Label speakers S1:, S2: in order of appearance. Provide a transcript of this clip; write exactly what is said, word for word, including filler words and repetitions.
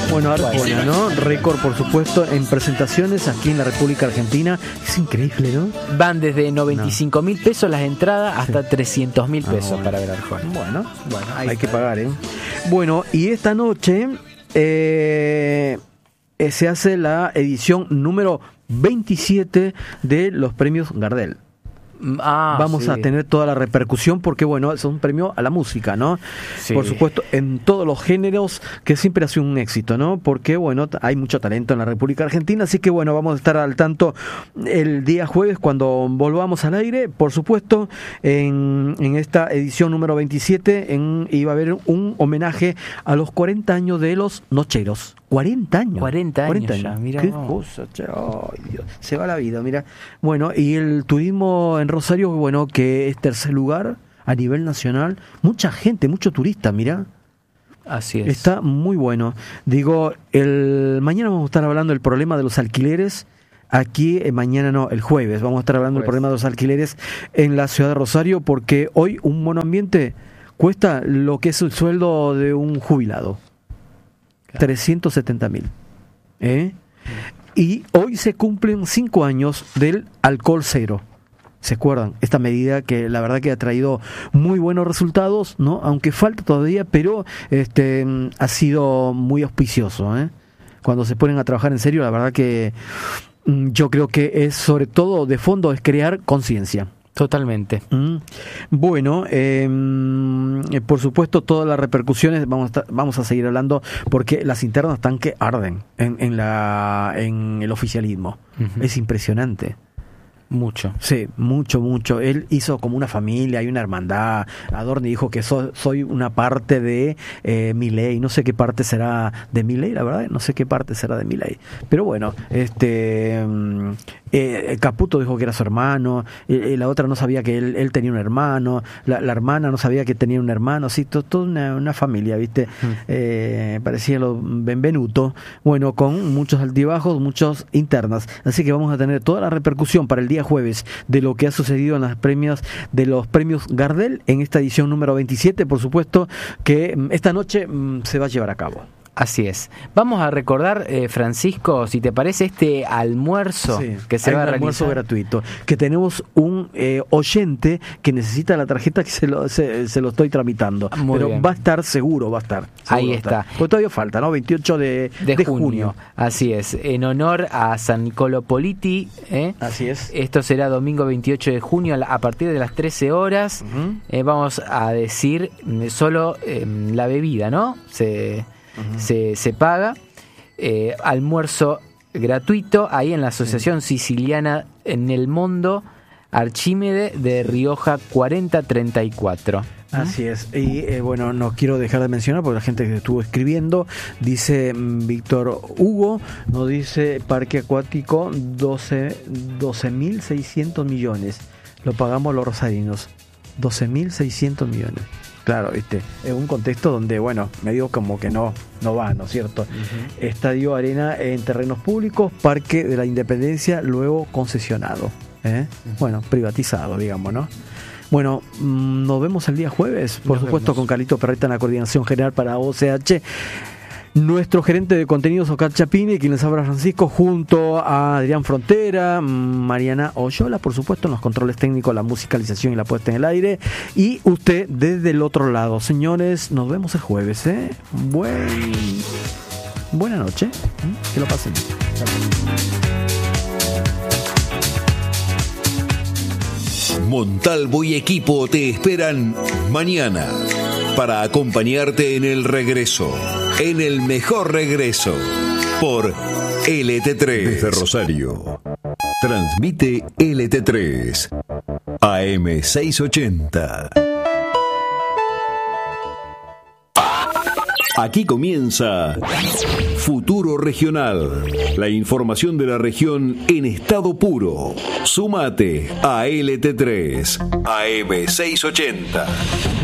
S1: Bueno, Arjona, ¿no? Récord, por supuesto, en presentaciones aquí en la República Argentina. Es increíble, ¿no?
S2: Van desde noventa y cinco mil pesos las entradas hasta
S1: Sí.
S2: trescientos mil pesos
S1: Ah, bueno.
S2: para ver a Arjona.
S1: Bueno,
S2: Bueno, ahí
S1: hay
S2: está.
S1: que pagar, ¿eh? Bueno, y esta noche eh, eh, se hace la edición número veintisiete de los premios Gardel.
S2: Ah,
S1: Vamos
S2: sí.
S1: a tener toda la repercusión porque, bueno, es un premio a la música, ¿no?
S2: Sí.
S1: Por supuesto, en todos los géneros, que siempre ha sido un éxito, ¿no? Porque, bueno, t- hay mucho talento en la República Argentina, así que, bueno, vamos a estar al tanto el día jueves cuando volvamos al aire. Por supuesto, en, en esta edición número veintisiete en, iba a haber un homenaje a los cuarenta años de los Nocheros. cuarenta años.
S2: cuarenta años ya, mirá
S1: Qué
S2: vos.
S1: cosa, che, ay, Dios, se va la vida, mira. Bueno, y el turismo en Rosario, bueno, que es tercer lugar a nivel nacional. Mucha gente, mucho turista, mira.
S2: Así es.
S1: Está muy bueno. Digo, el mañana vamos a estar hablando del problema de los alquileres. Aquí, eh, mañana no, el jueves, vamos a estar hablando del
S2: Jueves.
S1: problema de los alquileres en la ciudad de Rosario, porque hoy un monoambiente cuesta lo que es el sueldo de un jubilado.
S2: Claro.
S1: trescientos setenta mil. ¿Eh? Y hoy se cumplen cinco años del alcohol cero. ¿Se acuerdan? Esta medida que la verdad que ha traído muy buenos resultados, ¿no? Aunque falta todavía, pero este ha sido muy auspicioso, ¿eh? Cuando se ponen a trabajar en serio, la verdad que mm, yo creo que es sobre todo de fondo es crear conciencia.
S2: Totalmente.
S1: Mm. Bueno, eh, eh, por supuesto todas las repercusiones vamos a, estar- vamos a seguir hablando porque las internas están que arden en, en la en el oficialismo.
S2: Ujú.
S1: Es impresionante.
S2: Mucho.
S1: Sí, mucho, mucho. Él hizo como una familia, hay una hermandad. Adorni dijo que so- soy una parte de eh, Milei. No sé qué parte será de Milei, la verdad. No sé qué parte será de Milei. Pero bueno, este mm, eh, Caputo dijo que era su hermano. Eh, eh, la otra no sabía que él, él tenía un hermano. La, la hermana no sabía que tenía un hermano. Así, to- toda una, una familia, ¿viste? Eh, parecía lo Benvenuto. Bueno, con muchos altibajos, muchos internas. Así que vamos a tener toda la repercusión para el día jueves de lo que ha sucedido en las premios de los premios Gardel en esta edición número veintisiete, por supuesto que mm, esta noche mm, se va a llevar a cabo.
S2: Así es. Vamos a recordar, eh, Francisco, si te parece, este almuerzo
S1: Sí,
S2: que se
S1: hay
S2: va a
S1: un almuerzo
S2: realizar.
S1: gratuito, que tenemos un eh, oyente que necesita la tarjeta que se lo, se, se lo estoy tramitando,
S2: Muy
S1: pero
S2: bien.
S1: va a estar seguro, va a estar. seguro
S2: Ahí
S1: va a
S2: está.
S1: estar. Porque todavía falta, ¿no? veintiocho de,
S2: De,
S1: de
S2: junio.
S1: junio.
S2: Así es. En honor a San Nicolò Politi. ¿eh?
S1: Así es.
S2: Esto será domingo veintiocho de junio a la- a partir de las trece horas.
S1: Ujú.
S2: Eh, vamos a decir mm, solo eh, la bebida, ¿no? Se, se, se paga. Eh, almuerzo gratuito ahí en la Asociación Siciliana en el Mundo Archímede de Rioja cuarenta treinta y cuatro.
S1: Así es, y eh, bueno, no quiero dejar de mencionar porque la gente que estuvo escribiendo dice mm, Víctor Hugo, nos dice parque acuático doce mil seiscientos millones, lo pagamos los rosarinos, doce mil seiscientos millones. Claro, viste, es un contexto donde, bueno, medio como que no, no va, ¿no es cierto? Uh-huh. Estadio Arena en terrenos públicos, Parque de la Independencia, luego concesionado, ¿eh? Uh-huh. Bueno, privatizado, digamos, ¿no? Bueno, mmm, nos vemos el día jueves, por
S2: nos
S1: supuesto,
S2: vemos. Con
S1: Carlito Perreta en la coordinación general para O C H. Nuestro gerente de contenidos, Oscar Chapini, quien les habla Francisco, junto a Adrián Frontera, Mariana Oyola, por supuesto, en los controles técnicos, la musicalización y la puesta en el aire. Y usted desde el otro lado. Señores, nos vemos el jueves, ¿eh? Buen... Buena noche. ¿eh? Que lo pasen.
S3: Montalvo y equipo te esperan mañana para acompañarte en el regreso, en el mejor regreso, por L T tres. Desde Rosario, transmite L T tres, A M seiscientos ochenta. Aquí comienza Futuro Regional, la información de la región en estado puro. Súmate a L T tres, A M seiscientos ochenta.